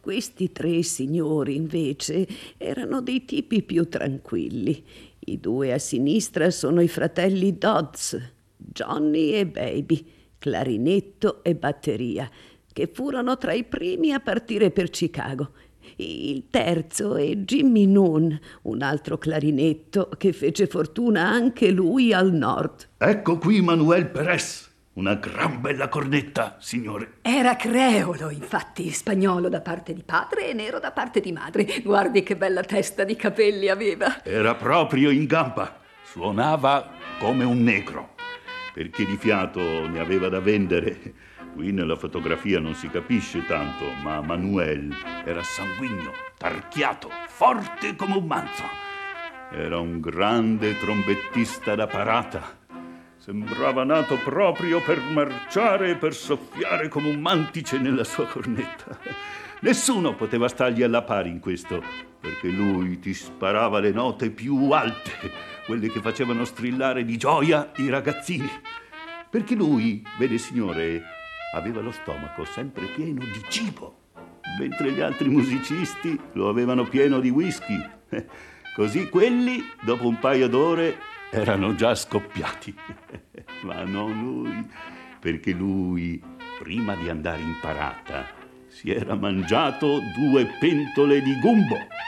Questi tre signori, invece, erano dei tipi più tranquilli. I due a sinistra sono i fratelli Dodds, Johnny e Baby, clarinetto e batteria, che furono tra i primi a partire per Chicago. Il terzo è Jimmy Noon, un altro clarinetto che fece fortuna anche lui al nord. Ecco qui Manuel Perez, una gran bella cornetta, signore. Era creolo, infatti, spagnolo da parte di padre e nero da parte di madre. Guardi che bella testa di capelli aveva. Era proprio in gamba, suonava come un negro, perché di fiato ne aveva da vendere. Qui nella fotografia non si capisce tanto, ma Manuel era sanguigno, tarchiato, forte come un manzo. Era un grande trombettista da parata. Sembrava nato proprio per marciare e per soffiare come un mantice nella sua cornetta. Nessuno poteva stargli alla pari in questo, perché lui ti sparava le note più alte, quelle che facevano strillare di gioia i ragazzini. Perché lui, vede signore, aveva lo stomaco sempre pieno di cibo, mentre gli altri musicisti lo avevano pieno di whisky. Così quelli, dopo un paio d'ore, erano già scoppiati. Ma non lui, perché lui, prima di andare in parata, si era mangiato 2 pentole di gumbo.